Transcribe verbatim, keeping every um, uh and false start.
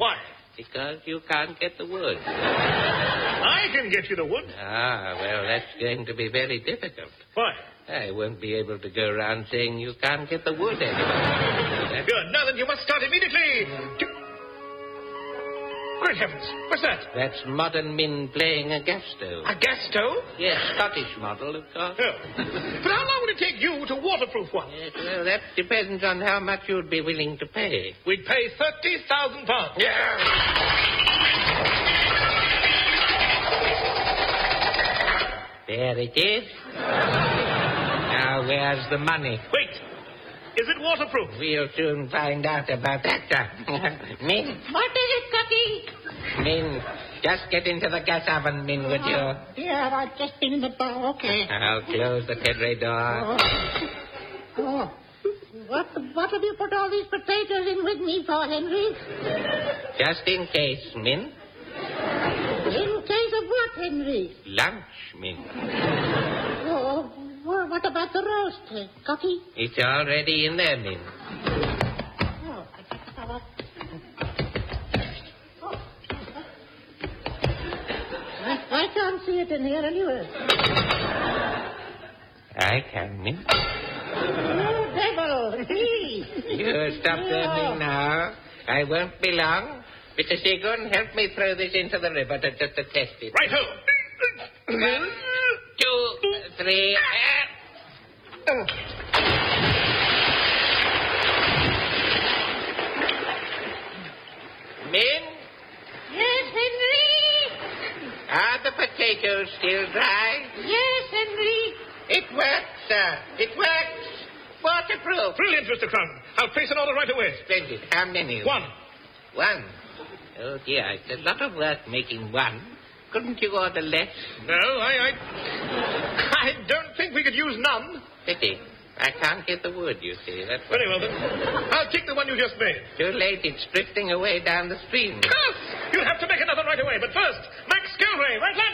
Why? Because you can't get the wood. I can get you the wood. Ah, well, that's going to be very difficult. Why? I won't be able to go around saying you can't get the wood anymore. Good. Now then, you must start immediately. Great heavens. What's that? That's modern men playing a gas stove. A gas stove? Yes, Scottish model, of course. Oh. But how long would it take you to waterproof one? Yes, well, that depends on how much you'd be willing to pay. We'd pay thirty thousand pounds. Yeah. There it is. Now, where's the money? Wait. Is it waterproof? We'll soon find out about that. Min. What is it, Cutty? Min, just get into the gas oven, Min, would you? Uh, yeah, I've just been in the bar. Okay. I'll close the pedre door. Oh. oh. What, what have you put all these potatoes in with me for, Henry? Just in case, Min. In case of what, Henry? Lunch, Min. Oh, well, what about the roast, uh, Cutty? It's already in there, Min. Oh, I I can't see it in here anyway. I can, Min. Oh, devil. You stop there, Min, now. I won't be long. Mister Seagoon, help me throw this into the river to, to, to test it. Right-ho. One, two, three. Oh. Min, Yes, Henry. are the potatoes still dry? Yes, Henry. It works, sir. It works. Waterproof. Brilliant, Mister Crown. I'll place an order right away. Splendid. How many? One. One. Oh, dear. It's a lot of work making one. Couldn't you order less? No, I, I... I don't think we could use none. Pity. I can't get the wood, you see. That's what... Very well, then. I'll take the one you just made. Too late. It's drifting away down the stream. Yes! You'll have to make another right away. But first, Max Gilray, right land.